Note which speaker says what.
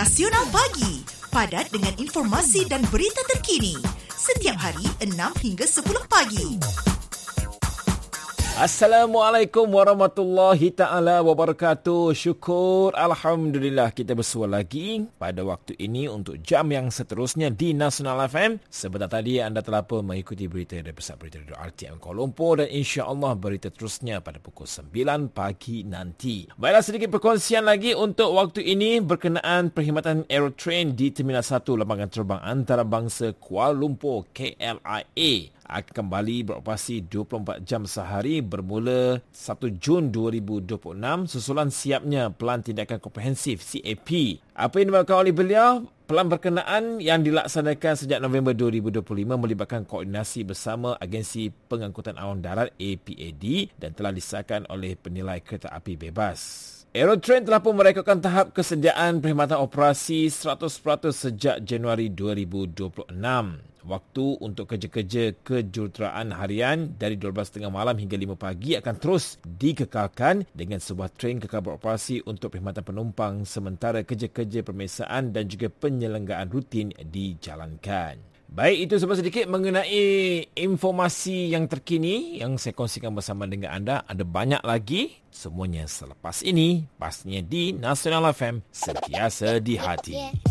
Speaker 1: Nasional Pagi, padat dengan informasi dan berita terkini. Setiap hari 6 hingga 10 pagi.
Speaker 2: Assalamualaikum warahmatullahi ta'ala wabarakatuh. Syukur Alhamdulillah kita bersua lagi pada waktu ini untuk jam yang seterusnya di Nasional FM. Sebentar tadi anda telah pun mengikuti berita dari Pusat Berita Radio RTM Kuala Lumpur dan insya-Allah berita terusnya pada pukul 9 pagi nanti. Baiklah, sedikit perkongsian lagi untuk waktu ini berkenaan perkhidmatan Aerotrain di Terminal 1 Lembaga Terbang Antarabangsa Kuala Lumpur KLIA akan kembali beroperasi 24 jam sehari bermula 1 Jun 2026 susulan siapnya Pelan Tindakan Komprehensif CAP. Apa yang dimaksudkan oleh beliau? Pelan berkenaan yang dilaksanakan sejak November 2025 melibatkan koordinasi bersama Agensi Pengangkutan Awam Darat APAD dan telah disahkan oleh penilai kereta api bebas. Aerotrain telah pun merekodkan tahap kesediaan perkhidmatan operasi 100% sejak Januari 2026. Waktu untuk kerja-kerja kejuruteraan harian dari 12.30 malam hingga 5 pagi akan terus dikekalkan dengan sebuah train kekal beroperasi untuk perkhidmatan penumpang sementara kerja-kerja pemeriksaan dan juga penyelenggaraan rutin dijalankan. Baik, itu sebab sedikit mengenai informasi yang terkini yang saya kongsikan bersama dengan anda. Ada banyak lagi, semuanya selepas ini pastinya di Nasional FM, sentiasa di hati.